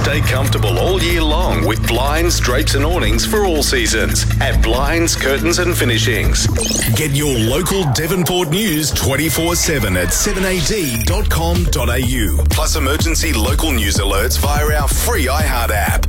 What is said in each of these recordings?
Stay comfortable all year long with blinds, drapes and awnings for all seasons at Blinds, Curtains and Finishings. Get your local Devonport news 24/7 at 7ad.com.au. Plus emergency local news alerts via our free iHeart app.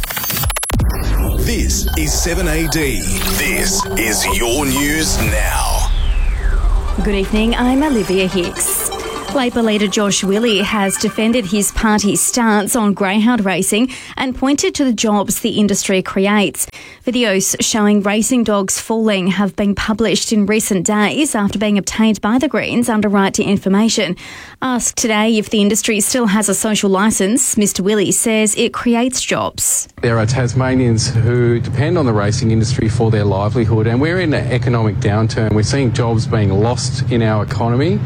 This is 7AD. This is your news now. Good evening, I'm Olivia Hicks. Labor leader Josh Willey has defended his party's stance on greyhound racing and pointed to the jobs the industry creates. Videos showing racing dogs falling have been published in recent days after being obtained by the Greens under right to information. Asked today if the industry still has a social licence, Mr Willey says it creates jobs. There are Tasmanians who depend on the racing industry for their livelihood, and we're in an economic downturn. We're seeing jobs being lost in our economy.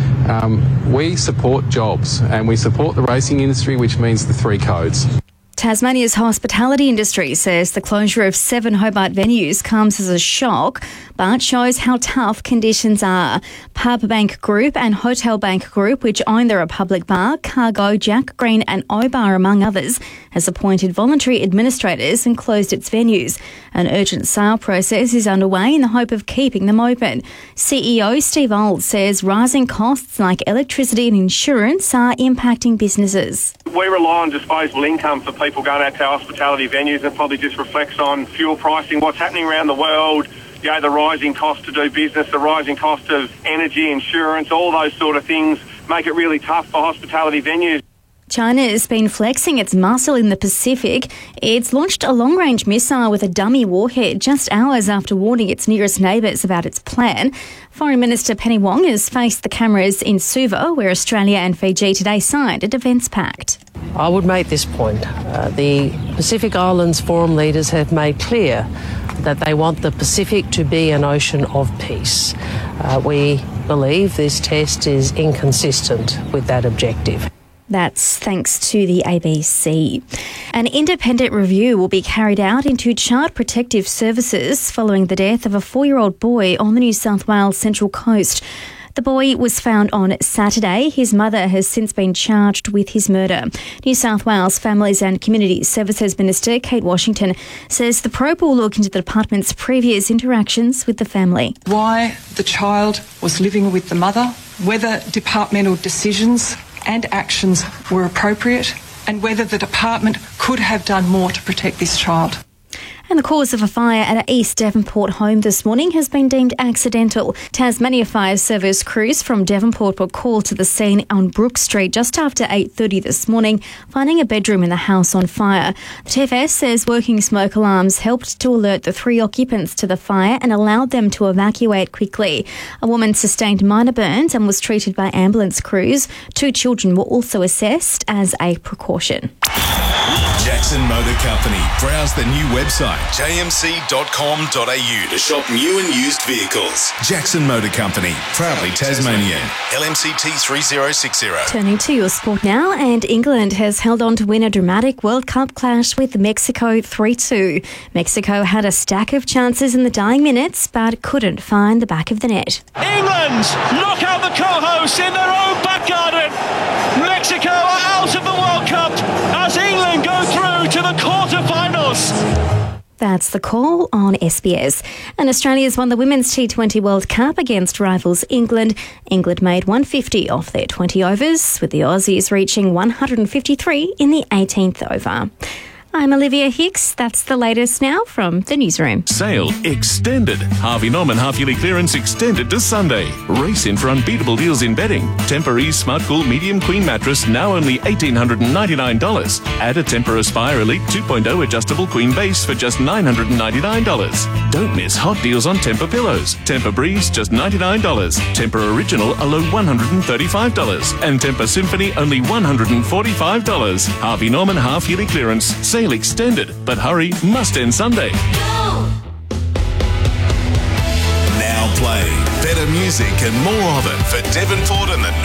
We support jobs and we support the racing industry, which means the three codes. Tasmania's hospitality industry says the closure of 7 Hobart venues comes as a shock, but shows how tough conditions are. Pub Bank Group and Hotel Bank Group, which own the Republic Bar, Cargo, Jack Green and O-Bar, among others, has appointed voluntary administrators and closed its venues. An urgent sale process is underway in the hope of keeping them open. CEO Steve Old says rising costs like electricity and insurance are impacting businesses. We rely on disposable income for people going out to our hospitality venues, and probably just reflects on fuel pricing, what's happening around the world, you know, the rising cost to do business, the rising cost of energy, insurance, all those sort of things make it really tough for hospitality venues. China has been flexing its muscle in the Pacific. It's launched a long-range missile with a dummy warhead just hours after warning its nearest neighbours about its plan. Foreign Minister Penny Wong has faced the cameras in Suva, where Australia and Fiji today signed a defence pact. I would make this point. The Pacific Islands Forum leaders have made clear that they want the Pacific to be an ocean of peace. We believe this test is inconsistent with that objective. That's thanks to the ABC. An independent review will be carried out into Child Protective Services following the death of a 4-year-old boy on the New South Wales Central Coast. The boy was found on Saturday. His mother has since been charged with his murder. New South Wales Families and Community Services Minister Kate Washington says the probe will look into the department's previous interactions with the family. Why the child was living with the mother, whether departmental decisions and actions were appropriate, and whether the department could have done more to protect this child. And the cause of a fire at an East Devonport home this morning has been deemed accidental. Tasmania Fire Service crews from Devonport were called to the scene on Brook Street just after 8:30 this morning, finding a bedroom in the house on fire. The TFS says working smoke alarms helped to alert the 3 occupants to the fire and allowed them to evacuate quickly. A woman sustained minor burns and was treated by ambulance crews. 2 children were also assessed as a precaution. Jackson Motor Company. Browse the new website, jmc.com.au, to shop new and used vehicles. Jackson Motor Company, proudly Tasmanian. LMCT 3060. Turning to your sport now, and England has held on to win a dramatic World Cup clash with Mexico 3-2. Mexico had a stack of chances in the dying minutes, but couldn't find the back of the net. England knock out the co-hosts in their own back garden. Mexico are out of the World Cup as England go through to the quarter-finals. That's the call on SBS. And Australia's won the Women's T20 World Cup against rivals England. England made 150 off their 20 overs, with the Aussies reaching 153 in the 18th over. I'm Olivia Hicks. That's the latest now from the newsroom. Sale extended. Harvey Norman half-yearly clearance extended to Sunday. Race in for unbeatable deals in bedding. Tempur-Ease Smart Cool Medium Queen Mattress now only $1,899. Add a Tempur Aspire Elite 2.0 adjustable queen base for just $999. Don't miss hot deals on Tempur pillows. Tempur Breeze just $99. Tempur Original a low $135. And Tempur Symphony only $145. Harvey Norman half-yearly clearance. Sale extended, but hurry, must end Sunday. Now playing better music and more of it for Devonport and the